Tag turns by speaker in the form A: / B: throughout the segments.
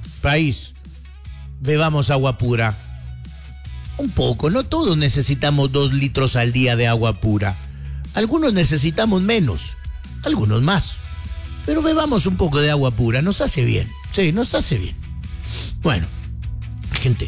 A: país, bebamos agua pura. Un poco, no todos necesitamos 2 litros al día de agua pura. Algunos necesitamos menos, algunos más. Pero bebamos un poco de agua pura, nos hace bien. Sí, nos hace bien. Bueno, gente.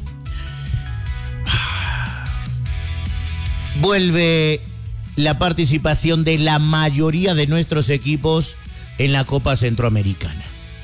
A: Vuelve la participación de la mayoría de nuestros equipos en la Copa Centroamericana.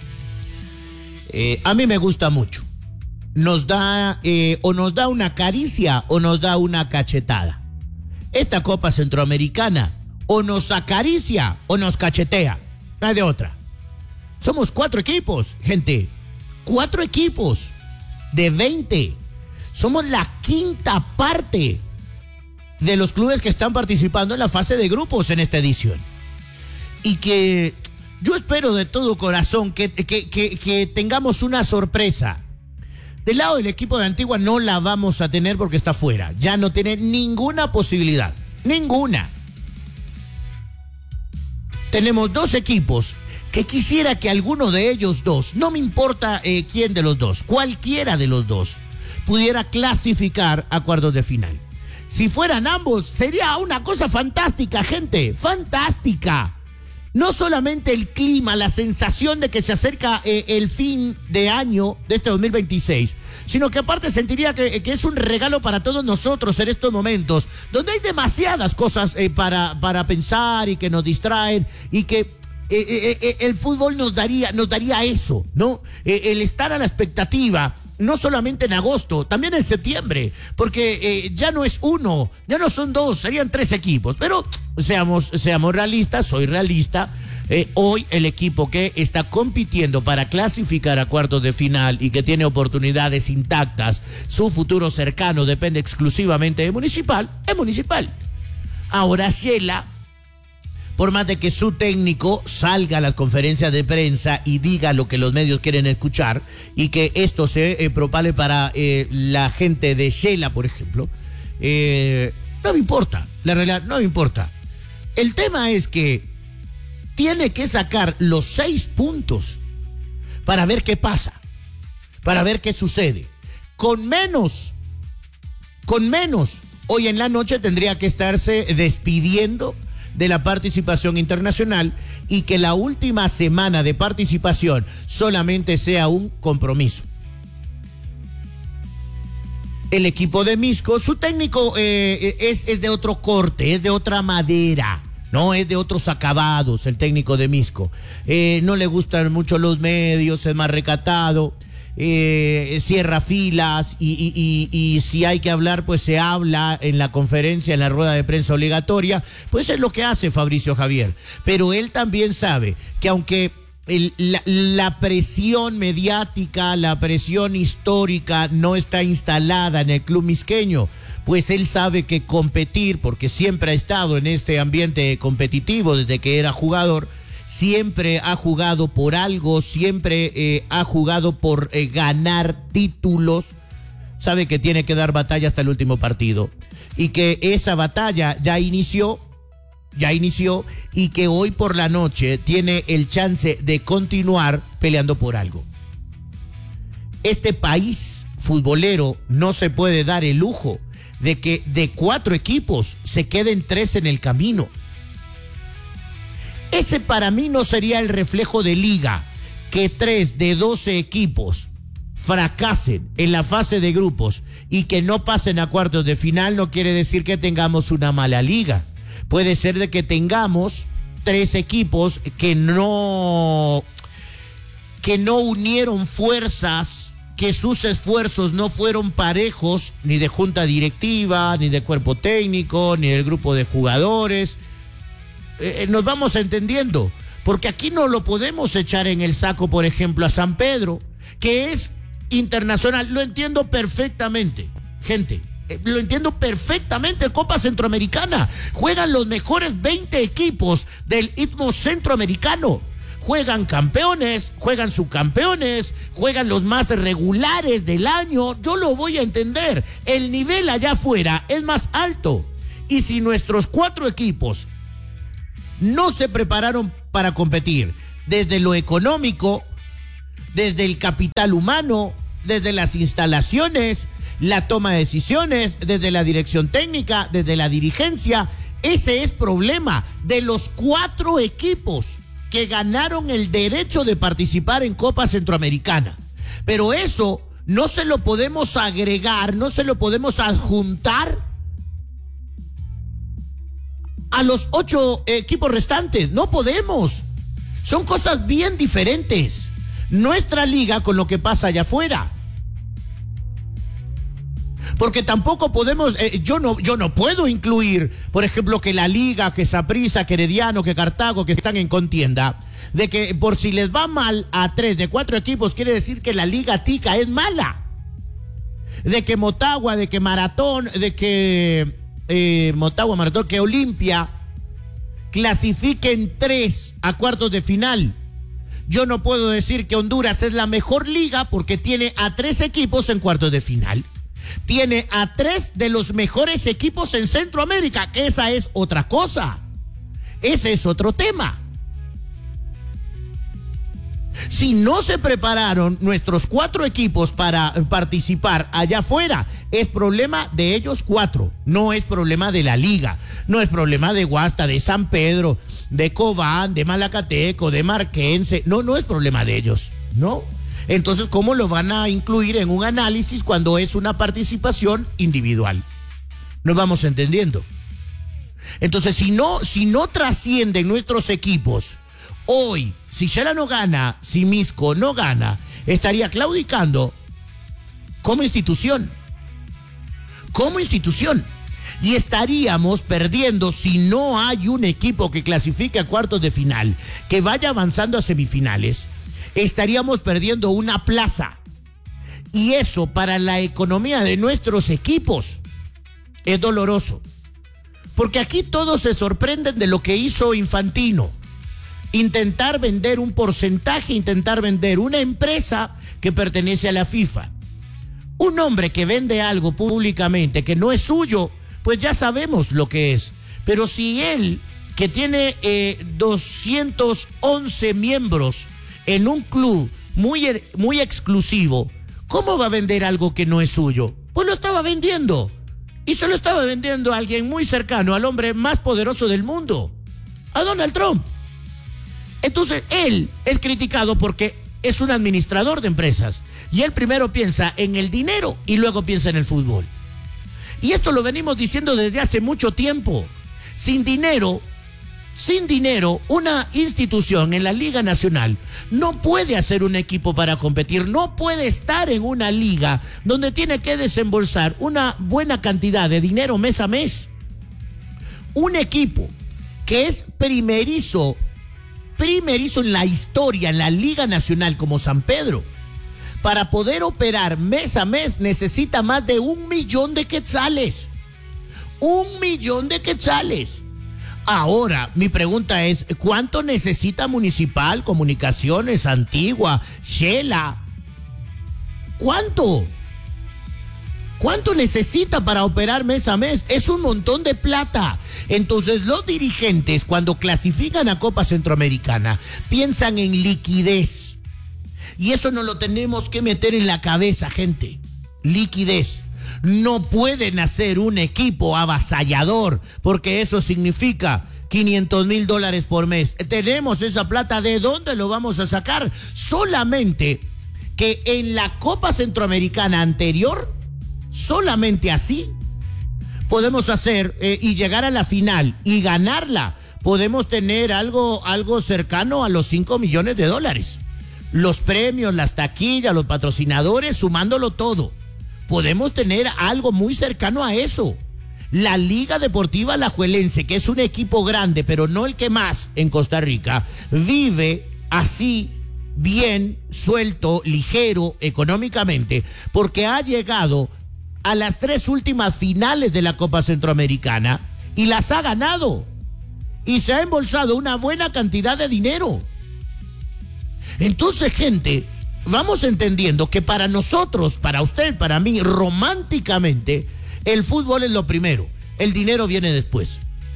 A: A mí me gusta mucho. Nos da una caricia o nos da una cachetada. Esta Copa Centroamericana o nos acaricia o nos cachetea. No hay de otra. Somos 4 equipos, gente. 4 equipos de 20. Somos la 5ª parte de los clubes que están participando en la fase de grupos en esta edición. Y que yo espero de todo corazón que tengamos una sorpresa. Del lado del equipo de Antigua no la vamos a tener porque está fuera. Ya no tiene ninguna posibilidad. Ninguna. Tenemos 2 equipos que quisiera que alguno de ellos 2, no me importa quién de los 2, cualquiera de los 2, pudiera clasificar a cuartos de final. Si fueran ambos, sería una cosa fantástica, gente, fantástica. No solamente el clima, la sensación de que se acerca el fin de año de este 2026, sino que aparte sentiría que es un regalo para todos nosotros en estos momentos, donde hay demasiadas cosas para pensar y que nos distraen y que el fútbol nos daría eso, ¿no? El estar a la expectativa. No solamente en agosto, también en septiembre, porque ya no es uno, ya no son 2, serían 3 equipos. Pero seamos realistas, soy realista. Hoy el equipo que está compitiendo para clasificar a cuartos de final y que tiene oportunidades intactas, su futuro cercano depende exclusivamente de Municipal, es Municipal. Ahora Shela, por más de que su técnico salga a las conferencias de prensa y diga lo que los medios quieren escuchar y que esto se propale para la gente de Shela, por ejemplo, no me importa, la realidad no me importa. El tema es que tiene que sacar los 6 puntos para ver qué pasa, para ver qué sucede. Con menos, hoy en la noche tendría que estarse despidiendo de la participación internacional y que la última semana de participación solamente sea un compromiso. El equipo de Misco, su técnico es de otro corte, es de otra madera, no es de otros acabados el técnico de Misco. No le gustan mucho los medios, es más recatado. Cierra filas y si hay que hablar, pues se habla en la conferencia, en la rueda de prensa obligatoria, pues es lo que hace Fabricio Javier. Pero él también sabe que aunque la presión mediática, la presión histórica no está instalada en el club misqueño, pues él sabe que competir, porque siempre ha estado en este ambiente competitivo desde que era jugador, siempre ha jugado por algo, siempre ha jugado por ganar títulos, sabe que tiene que dar batalla hasta el último partido y que esa batalla ya inició y que hoy por la noche tiene el chance de continuar peleando por algo. Este país futbolero no se puede dar el lujo de que de 4 equipos se queden 3 en el camino. Ese para mí no sería el reflejo de liga, que 3 de 12 equipos fracasen en la fase de grupos y que no pasen a cuartos de final. No quiere decir que tengamos una mala liga. Puede ser de que tengamos 3 equipos que no unieron fuerzas, que sus esfuerzos no fueron parejos, ni de junta directiva, ni de cuerpo técnico, ni del grupo de jugadores. Nos vamos entendiendo, porque aquí no lo podemos echar en el saco, por ejemplo, a San Pedro, que es internacional. Lo entiendo perfectamente, gente, lo entiendo perfectamente. Copa Centroamericana, juegan los mejores 20 equipos del Istmo Centroamericano, juegan campeones, juegan subcampeones, juegan los más regulares del año. Yo lo voy a entender, el nivel allá afuera es más alto, y si nuestros 4 equipos no se prepararon para competir desde lo económico, desde el capital humano, desde las instalaciones, la toma de decisiones, desde la dirección técnica, desde la dirigencia. Ese es problema de los 4 equipos que ganaron el derecho de participar en Copa Centroamericana. Pero eso no se lo podemos agregar, no se lo podemos adjuntar a los 8 equipos restantes. No podemos. Son cosas bien diferentes. Nuestra liga con lo que pasa allá afuera. Porque tampoco podemos, yo no puedo incluir, por ejemplo, que la liga, que Saprissa, que Herediano, que Cartago, que están en contienda, de que por si les va mal a 3 de 4 equipos, quiere decir que la liga tica es mala. De que Motagua, de que Maratón, de que Motagua, Maratón, que Olimpia clasifiquen 3 a cuartos de final. Yo no puedo decir que Honduras es la mejor liga porque tiene a 3 equipos en cuartos de final. Tiene a 3 de los mejores equipos en Centroamérica, que esa es otra cosa. Ese es otro tema. Si no se prepararon nuestros 4 equipos para participar allá afuera, es problema de ellos 4. No es problema de la liga. No es problema de Guasta, de San Pedro, de Cobán, de Malacateco, de Marquense. No es problema de ellos, ¿no? Entonces, ¿cómo lo van a incluir en un análisis cuando es una participación individual? Nos vamos entendiendo. Entonces, si no trascienden nuestros equipos, hoy, si Shela no gana, si Misco no gana, estaría claudicando como institución. Como institución. Y estaríamos perdiendo, si no hay un equipo que clasifique a cuartos de final, que vaya avanzando a semifinales, estaríamos perdiendo una plaza. Y eso para la economía de nuestros equipos es doloroso. Porque aquí todos se sorprenden de lo que hizo Infantino. Intentar vender un porcentaje, intentar vender una empresa que pertenece a la FIFA. Un hombre que vende algo públicamente que no es suyo, pues ya sabemos lo que es. Pero si él, que tiene 211 miembros en un club muy exclusivo, ¿cómo va a vender algo que no es suyo? Pues lo estaba vendiendo. Y se lo estaba vendiendo a alguien muy cercano, al hombre más poderoso del mundo, a Donald Trump. Entonces él es criticado porque es un administrador de empresas. Y él primero piensa en el dinero y luego piensa en el fútbol. Y esto lo venimos diciendo desde hace mucho tiempo. Sin dinero, una institución en la Liga Nacional no puede hacer un equipo para competir, no puede estar en una liga donde tiene que desembolsar una buena cantidad de dinero mes a mes. Un equipo que es primerizo en la historia, en la Liga Nacional como San Pedro, para poder operar mes a mes necesita más de 1 millón de quetzales. 1 millón de quetzales. Ahora, mi pregunta es, ¿cuánto necesita Municipal, Comunicaciones, Antigua, Shela? ¿Cuánto? ¿Cuánto necesita para operar mes a mes? Es un montón de plata. Entonces, los dirigentes, cuando clasifican a Copa Centroamericana, piensan en liquidez. Y eso no lo tenemos que meter en la cabeza, gente. Liquidez. No pueden hacer un equipo avasallador, porque eso significa $500,000 por mes. Tenemos esa plata, ¿de dónde lo vamos a sacar? Solamente que en la Copa Centroamericana anterior, solamente así, podemos hacer y llegar a la final y ganarla. Podemos tener algo cercano a los $5 millones. Los premios, las taquillas, los patrocinadores, sumándolo todo. Podemos tener algo muy cercano a eso. La Liga Deportiva Alajuelense, que es un equipo grande, pero no el que más en Costa Rica, vive así, bien, suelto, ligero, económicamente, porque ha llegado a las 3 últimas finales de la Copa Centroamericana y las ha ganado. Y se ha embolsado una buena cantidad de dinero. Entonces, gente, vamos entendiendo que para nosotros, para usted, para mí, románticamente, el fútbol es lo primero. El dinero viene después.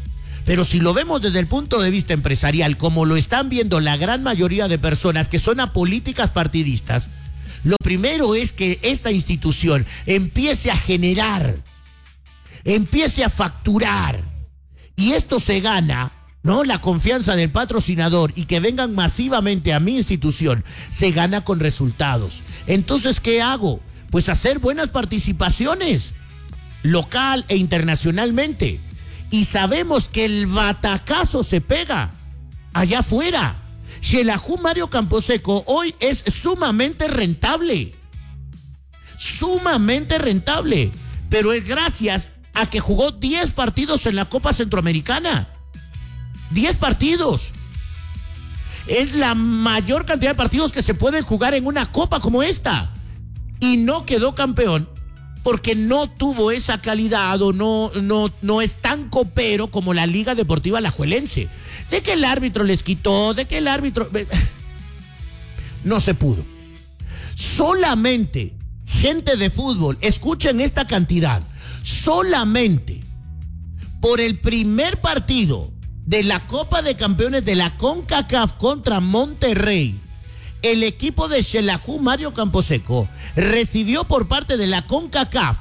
A: Pero si lo vemos desde el punto de vista empresarial, como lo están viendo la gran mayoría de personas que son apolíticas partidistas, lo primero es que esta institución empiece a generar, empiece a facturar. Y esto se gana, ¿no? La confianza del patrocinador y que vengan masivamente a mi institución, se gana con resultados. Entonces, ¿qué hago? Pues hacer buenas participaciones, local e internacionalmente. Y sabemos que el batacazo se pega allá afuera. Xelajú Mario Camposeco hoy es sumamente rentable. Sumamente rentable. Pero es gracias a que jugó 10 partidos en la Copa Centroamericana. 10 partidos. Es la mayor cantidad de partidos que se pueden jugar en una copa como esta. Y no quedó campeón porque no tuvo esa calidad o no es tan copero como la Liga Deportiva Alajuelense. De que el árbitro les quitó, de que el árbitro... No se pudo. Solamente gente de fútbol, escuchen esta cantidad, solamente por el primer partido de la Copa de Campeones de la CONCACAF contra Monterrey, el equipo de Xelajú Mario Camposeco recibió por parte de la CONCACAF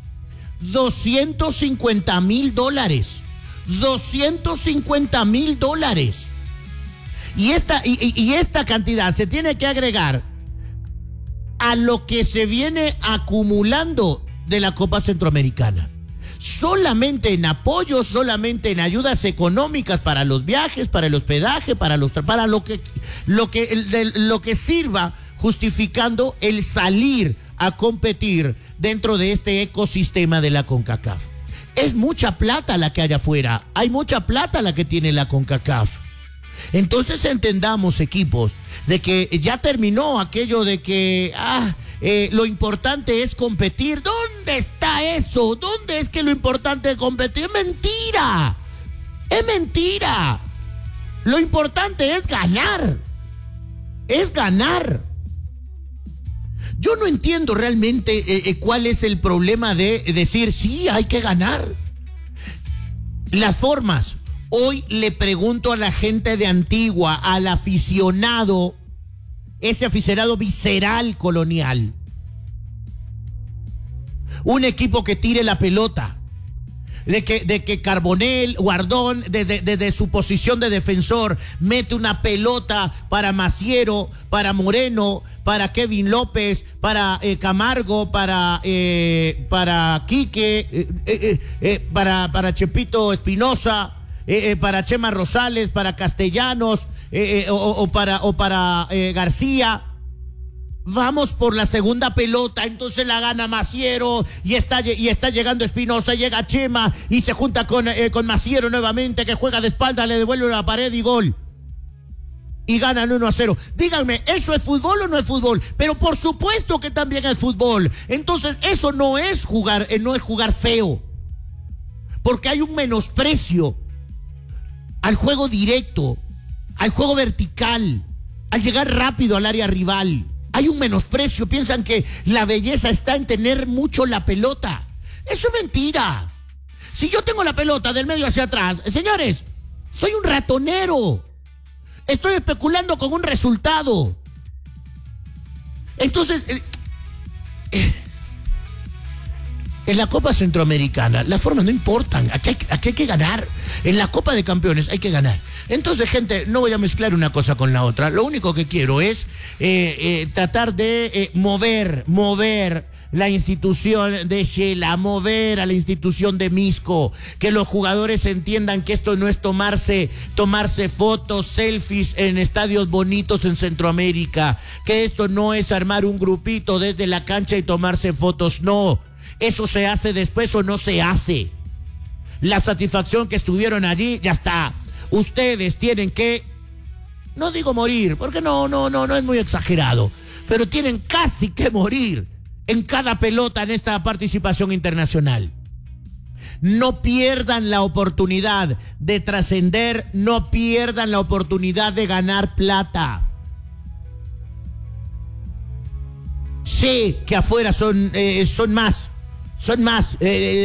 A: $250,000. $250,000. Y esta cantidad se tiene que agregar a lo que se viene acumulando de la Copa Centroamericana. Solamente en apoyos, solamente en ayudas económicas para los viajes, para el hospedaje, para lo que sirva justificando el salir a competir dentro de este ecosistema de la CONCACAF. Es mucha plata la que hay afuera, hay mucha plata la que tiene la CONCACAF. Entonces entendamos, equipos, de que ya terminó aquello de que lo importante es competir. ¿Dónde está eso? ¿Dónde es que lo importante es competir? Es mentira. Es mentira. Lo importante es ganar. Es ganar. Yo no entiendo realmente cuál es el problema de decir, sí, hay que ganar. Las formas. Hoy le pregunto a la gente de Antigua, al aficionado, ese aficionado visceral colonial. Un equipo que tire la pelota. De que Carbonell, Guardón, desde su posición de defensor, mete una pelota para Maciero, para Moreno, para Kevin López, para Camargo, para Quique, para Chepito Espinosa, para Chema Rosales, para Castellanos, o para García. Vamos por la segunda pelota, entonces la gana Maciero y está llegando Espinosa, llega Chema y se junta con Maciero nuevamente, que juega de espalda, le devuelve la pared y gol. Y ganan 1-0. Díganme, ¿eso es fútbol o no es fútbol? Pero por supuesto que también es fútbol. Entonces eso no es jugar feo. Porque hay un menosprecio al juego directo, al juego vertical, al llegar rápido al área rival. Hay un menosprecio, piensan que la belleza está en tener mucho la pelota. Eso es mentira. Si yo tengo la pelota del medio hacia atrás, señores, soy un ratonero. Estoy especulando con un resultado. Entonces, en la Copa Centroamericana, las formas no importan. Aquí hay que ganar. En la Copa de Campeones hay que ganar. Entonces, gente, no voy a mezclar una cosa con la otra. Lo único que quiero es tratar de mover la institución de Xela, mover a la institución de Misco, que los jugadores entiendan que esto no es tomarse fotos, selfies en estadios bonitos en Centroamérica, que esto no es armar un grupito desde la cancha y tomarse fotos, no. Eso se hace después o no se hace. La satisfacción que estuvieron allí, ya está. Ustedes tienen que, no digo morir, porque no es muy exagerado, pero tienen casi que morir en cada pelota en esta participación internacional. No pierdan la oportunidad de trascender, no pierdan la oportunidad de ganar plata. Sé que afuera son más, son más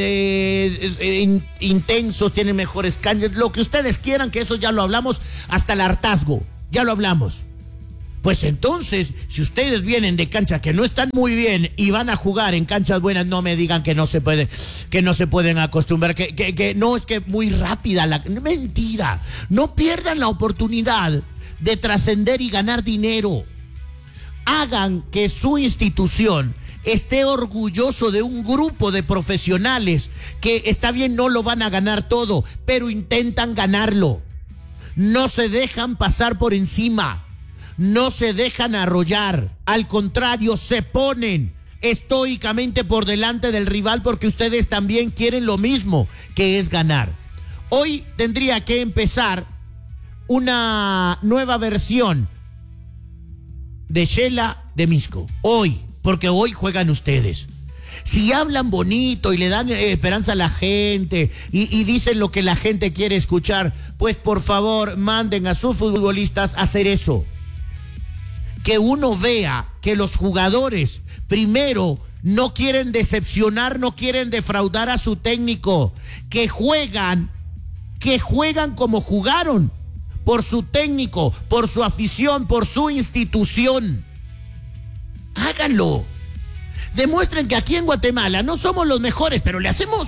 A: intensos, tienen mejores canchas, lo que ustedes quieran, que eso ya lo hablamos hasta el hartazgo, ya lo hablamos. Pues entonces, si ustedes vienen de canchas que no están muy bien y van a jugar en canchas buenas, no me digan que no se pueden acostumbrar, que no, es que muy rápida mentira. No pierdan la oportunidad de trascender y ganar dinero. Hagan que su institución esté orgulloso de un grupo de profesionales que, está bien, no lo van a ganar todo, pero intentan ganarlo. No se dejan pasar por encima. No se dejan arrollar, al contrario, se ponen estoicamente por delante del rival porque ustedes también quieren lo mismo, que es ganar. Hoy tendría que empezar una nueva versión de Shela de Misco. Hoy, porque hoy juegan ustedes. Si hablan bonito y le dan esperanza a la gente y dicen lo que la gente quiere escuchar, pues por favor manden a sus futbolistas a hacer eso. Que uno vea que los jugadores, primero, no quieren decepcionar, no quieren defraudar a su técnico, que juegan como jugaron, por su técnico, por su afición, por su institución. Háganlo. Demuestren que aquí en Guatemala no somos los mejores, pero le hacemos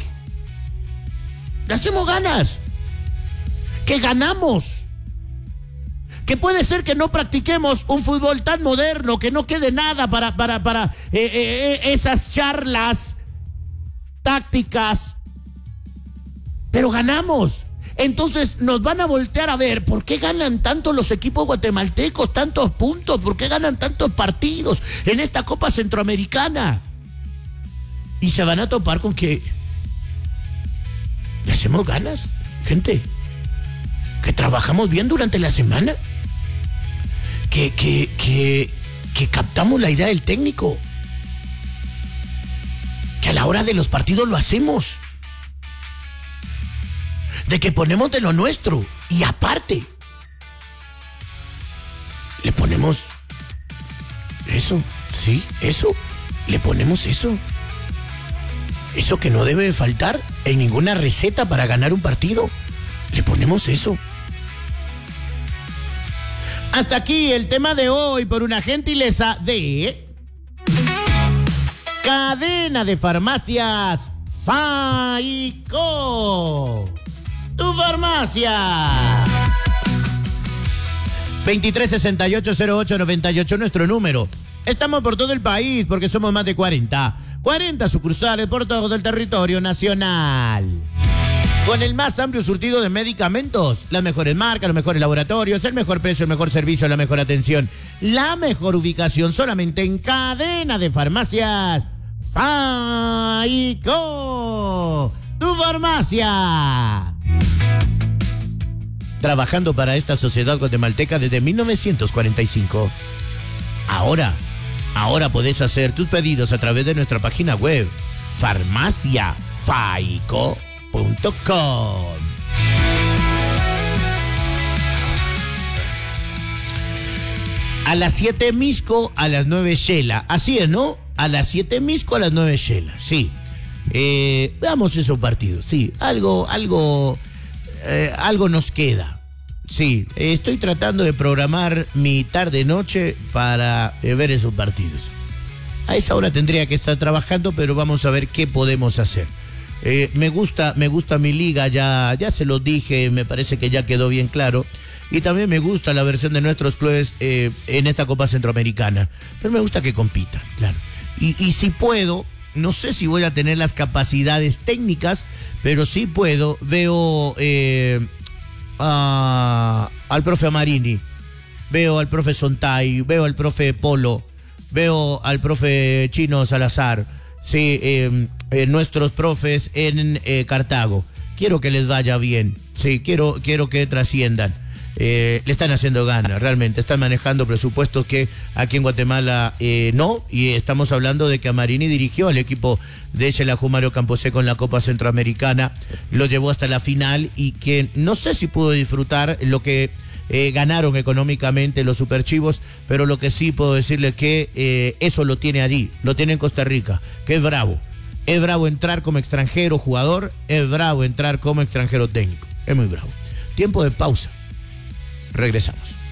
A: ganas, que ganamos. Que puede ser que no practiquemos un fútbol tan moderno, que no quede nada para esas charlas tácticas, pero ganamos. Entonces nos van a voltear a ver por qué ganan tanto los equipos guatemaltecos, tantos puntos, por qué ganan tantos partidos en esta Copa Centroamericana. Y se van a topar con que le hacemos ganas, gente, que trabajamos bien durante la semana. Que captamos la idea del técnico, que a la hora de los partidos lo hacemos, de que ponemos de lo nuestro y aparte le ponemos eso, sí, eso, le ponemos eso que no debe faltar en ninguna receta para ganar un partido, le ponemos eso. Hasta aquí el tema de hoy por una gentileza de Cadena de Farmacias Faico. Tu farmacia. 23680898, nuestro número. Estamos por todo el país porque somos más de 40 sucursales por todo el territorio nacional. Con el más amplio surtido de medicamentos, las mejores marcas, los mejores laboratorios, el mejor precio, el mejor servicio, la mejor atención, la mejor ubicación, solamente en Cadena de Farmacias Faico. Tu farmacia. Trabajando para esta sociedad guatemalteca desde 1945. Ahora podés hacer tus pedidos a través de nuestra página web, farmaciafaico.com. A las 7 Misco, a las 9 Shela. Así es, ¿no? A las 7 Misco, a las 9 Shela. Sí. Veamos esos partidos. Sí, algo nos queda. Sí, estoy tratando de programar mi tarde-noche para ver esos partidos. A esa hora tendría que estar trabajando, pero vamos a ver qué podemos hacer. Me gusta mi liga, ya se los dije, me parece que ya quedó bien claro. Y también me gusta la versión de nuestros clubes en esta Copa Centroamericana. Pero me gusta que compita, claro. Y si puedo, no sé si voy a tener las capacidades técnicas, pero sí puedo. Veo al profe Amarini, veo al profe Sontay, veo al profe Polo, veo al profe Chino Salazar, sí, nuestros profes en Cartago. Quiero que les vaya bien, sí, quiero que trasciendan. Le están haciendo ganas, realmente, están manejando presupuestos que aquí en Guatemala no, y estamos hablando de que Amarini dirigió al equipo de Xelajú Mario Camposeco en la Copa Centroamericana, lo llevó hasta la final y que no sé si pudo disfrutar lo que ganaron económicamente los superchivos, pero lo que sí puedo decirles que eso lo tiene allí, lo tiene en Costa Rica, que es bravo. Es bravo entrar como extranjero jugador, es bravo entrar como extranjero técnico. Es muy bravo. Tiempo de pausa. Regresamos.